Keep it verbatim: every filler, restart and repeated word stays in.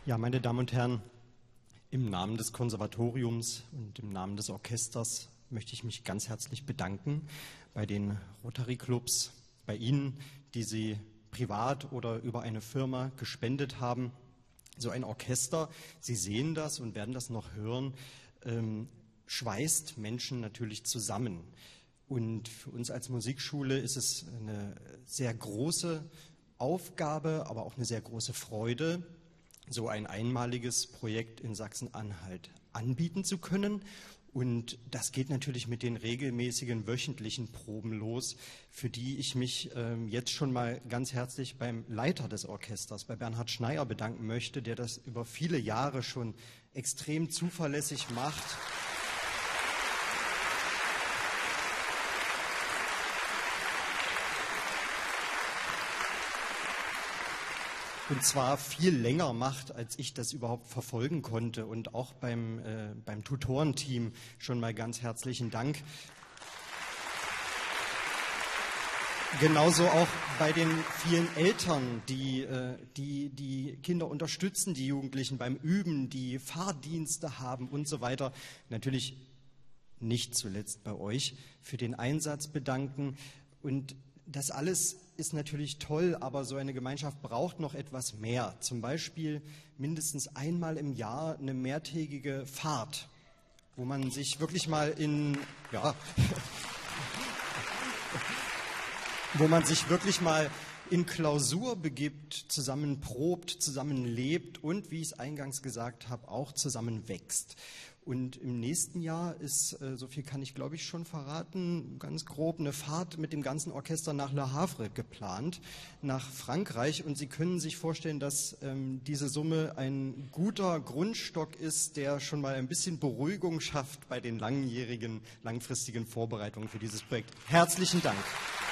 Ja, meine Damen und Herren, im Namen des Konservatoriums und im Namen des Orchesters möchte ich mich ganz herzlich bedanken bei den Rotary Clubs, bei Ihnen, die Sie privat oder über eine Firma gespendet haben. So ein Orchester, Sie sehen das und werden das noch hören, ähm, schweißt Menschen natürlich zusammen. Und für uns als Musikschule ist es eine sehr große Aufgabe, aber auch eine sehr große Freude, so ein einmaliges Projekt in Sachsen-Anhalt anbieten zu können. Und das geht natürlich mit den regelmäßigen wöchentlichen Proben los, für die ich mich ähm, jetzt schon mal ganz herzlich beim Leiter des Orchesters, bei Bernhard Schneier, bedanken möchte, der das über viele Jahre schon extrem zuverlässig macht. Und zwar viel länger macht, als ich das überhaupt verfolgen konnte. Und auch beim, äh, beim Tutorenteam schon mal ganz herzlichen Dank. Genauso auch bei den vielen Eltern, die, äh, die die Kinder unterstützen, die Jugendlichen beim Üben, die Fahrdienste haben und so weiter. Natürlich nicht zuletzt bei euch für den Einsatz bedanken. Und das alles ist natürlich toll, aber so eine Gemeinschaft braucht noch etwas mehr. Zum Beispiel mindestens einmal im Jahr eine mehrtägige Fahrt, wo man sich wirklich mal in, ja, wo man sich wirklich mal in Klausur begibt, zusammen probt, zusammen lebt und, wie ich es eingangs gesagt habe, auch zusammen wächst. Und im nächsten Jahr ist, so viel kann ich glaube ich schon verraten, ganz grob eine Fahrt mit dem ganzen Orchester nach Le Havre geplant, nach Frankreich. Und Sie können sich vorstellen, dass ähm, diese Summe ein guter Grundstock ist, der schon mal ein bisschen Beruhigung schafft bei den langjährigen, langfristigen Vorbereitungen für dieses Projekt. Herzlichen Dank.